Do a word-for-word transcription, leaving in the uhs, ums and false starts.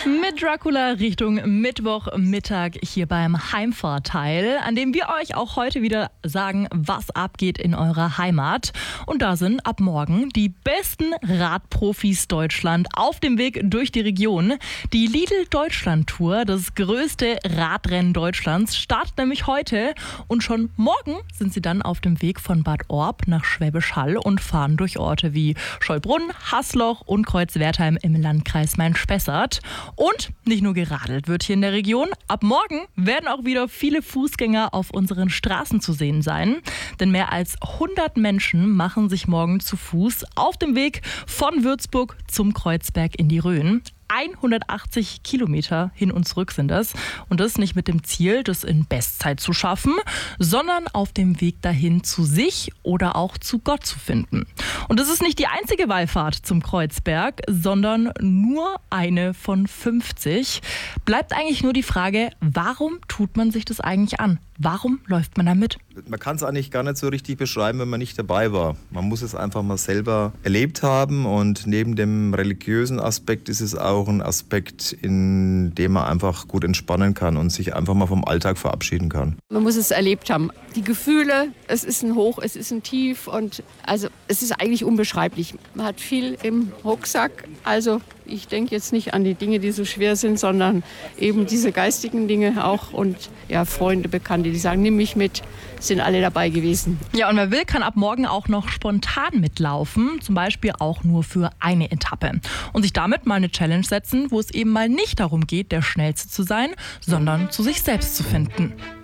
Mit Dracula Richtung Mittwochmittag hier beim Heimvorteil, an dem wir euch auch heute wieder sagen, was abgeht in eurer Heimat. Und da sind ab morgen die besten Radprofis Deutschland auf dem Weg durch die Region. Die Lidl Deutschland Tour, das größte Radrennen Deutschlands, startet nämlich heute. Und schon morgen sind sie dann auf dem Weg von Bad Orb nach Schwäbisch Hall und fahren durch Orte wie Scheubrunn, Haßloch und Kreuzwertheim im Landkreis Main-Spessart. Und nicht nur geradelt wird hier in der Region. Ab morgen werden auch wieder viele Fußgänger auf unseren Straßen zu sehen sein. Denn mehr als hundert Menschen machen sich morgen zu Fuß auf dem Weg von Würzburg zum Kreuzberg in die Rhön. hundertachtzig Kilometer hin und zurück sind das. Und das nicht mit dem Ziel, das in Bestzeit zu schaffen, sondern auf dem Weg dahin zu sich oder auch zu Gott zu finden. Und das ist nicht die einzige Wallfahrt zum Kreuzberg, sondern nur eine von fünfzig. Bleibt eigentlich nur die Frage, warum tut man sich das eigentlich an? Warum läuft man da mit? Man kann es eigentlich gar nicht so richtig beschreiben, wenn man nicht dabei war. Man muss es einfach mal selber erlebt haben, und neben dem religiösen Aspekt ist es auch ein Aspekt, in dem man einfach gut entspannen kann und sich einfach mal vom Alltag verabschieden kann. Man muss es erlebt haben. Die Gefühle, es ist ein Hoch, es ist ein Tief, und also es ist eigentlich unbeschreiblich. Man hat viel im Rucksack, also ich denke jetzt nicht an die Dinge, die so schwer sind, sondern eben diese geistigen Dinge auch, und ja, Freunde, Bekannte, die sagen, nimm mich mit, sind alle dabei gewesen. Ja, und wer will, kann ab morgen auch noch spontan mitlaufen, zum Beispiel auch nur für eine Etappe. Und sich damit mal eine Challenge setzen, wo es eben mal nicht darum geht, der Schnellste zu sein, sondern zu sich selbst zu finden.